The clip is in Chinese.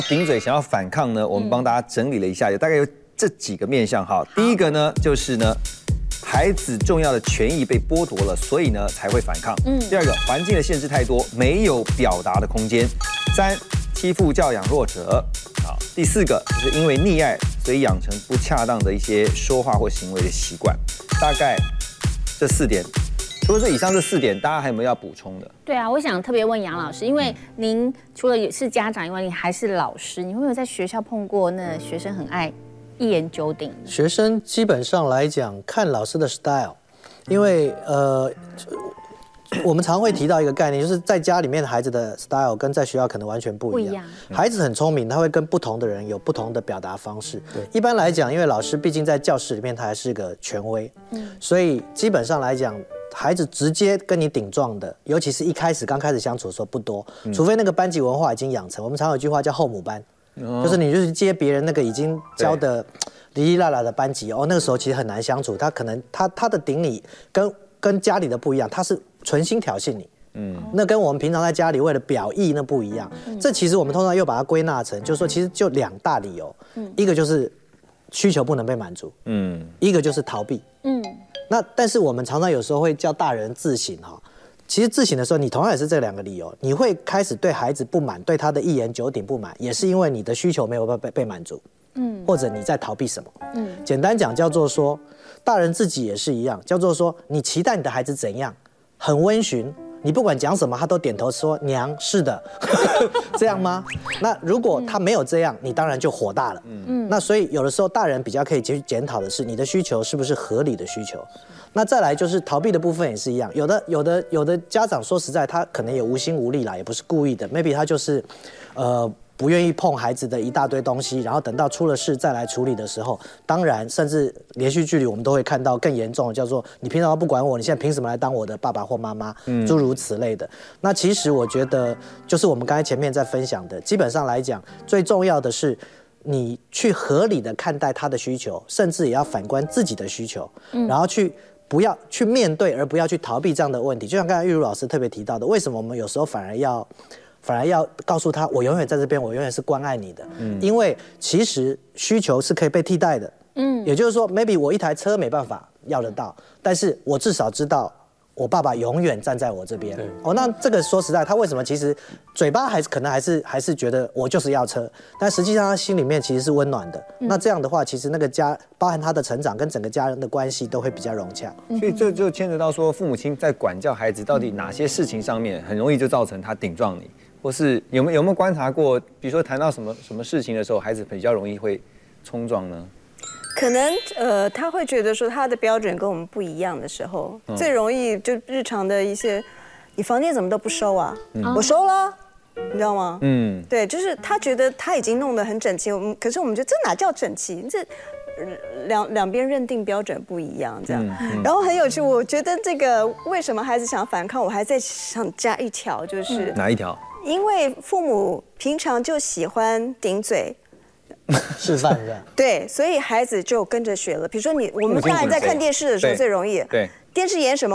顶嘴想要反抗呢，我们帮大家整理了一下，大概有这几个面向哈。第一个呢，就是呢，孩子重要的权益被剥夺了，所以呢才会反抗。第二个，环境的限制太多，没有表达的空间。3，欺负教养弱者。好，第4个就是因为溺爱，所以养成不恰当的一些说话或行为的习惯。大概这4点。除了这以上这4点，大家还有没有要补充的？ 对啊，我想特别问杨老师，因为您除了是家长以外，你还是老师，你会不会在学校碰过那学生很爱一言九鼎？ 学生基本上来讲，看老师的 style， 因为我们常会提到一个概念，就是在家里面孩子的 style 跟在学校可能完全不一样。孩子很聪明，他会跟不同的人有不同的表达方式。一般来讲，因为老师毕竟在教室里面他还是个权威，所以基本上来讲，孩子直接跟你顶撞的，尤其是刚开始相处的时候不多，除非那个班级文化已经养成。我们常有一句话叫后母班，就是你就是接别人那个已经教的哩哩啦啦的班级那个时候其实很难相处。他可能他的顶你跟家里的不一样，他是存心挑衅你。那跟我们平常在家里为了表意那不一样。这其实我们通常又把它归纳成，就是说其实就2大理由，一个就是需求不能被满足，一个就是逃避，那但是我们常常有时候会叫大人自省哈，其实自省的时候，你同样也是这2个理由，你会开始对孩子不满，对他的一言九鼎不满，也是因为你的需求没有被满足，或者你在逃避什么，简单讲叫做说，大人自己也是一样，叫做说你期待你的孩子怎样，很温驯。你不管讲什么，他都点头说娘是的，这样吗？那如果他没有这样，你当然就火大了。那所以有的时候大人比较可以去检讨的是，你的需求是不是合理的需求？那再来就是逃避的部分也是一样，有的家长说实在，他可能也无心无力啦，也不是故意的 ，maybe 他就是不愿意碰孩子的一大堆东西，然后等到出了事再来处理的时候，当然，甚至连续剧里我们都会看到更严重的，叫做你平常都不管我，你现在凭什么来当我的爸爸或妈妈？诸如此类的。那其实我觉得，就是我们刚才前面在分享的，基本上来讲，最重要的是你去合理的看待他的需求，甚至也要反观自己的需求，然后不要去面对，而不要去逃避这样的问题。就像刚才玉如老师特别提到的，为什么我们有时候反而要告诉他，我永远在这边，我永远是关爱你的。因为其实需求是可以被替代的。也就是说 ，maybe 我一台车没办法要得到，但是我至少知道我爸爸永远站在我这边。那这个说实在，他为什么其实嘴巴可能还是觉得我就是要车，但实际上他心里面其实是温暖的。那这样的话，其实那个家包含他的成长跟整个家人的关系都会比较融洽。 所以这就牵扯到说，父母亲在管教孩子到底哪些事情上面很容易就造成他顶撞你。或是有没有观察过，比如说谈到什么事情的时候，孩子比较容易会冲撞呢？ 可能他会觉得说他的标准跟我们不一样的时候，最容易就日常的一些，你房间怎么都不收啊？我收了，你知道吗？对，就是他觉得他已经弄得很整齐，可是我们觉得这哪叫整齐？这两边认定标准不一样，这样。然后很有趣，我觉得这个为什么孩子想反抗，我还在想加一条，就是哪一条？ 因为父母平常就喜欢顶嘴， 示范是吧？ 对，所以孩子就跟着学了。比如说我们当然在看电视的时候最容易， 对， 电视演什么。